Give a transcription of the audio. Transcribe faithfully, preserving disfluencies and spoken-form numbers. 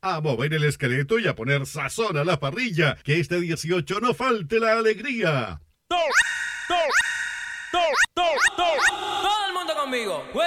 A mover el esqueleto y a poner sazón a la parrilla. Que este dieciocho no falte la alegría. Todo el mundo conmigo.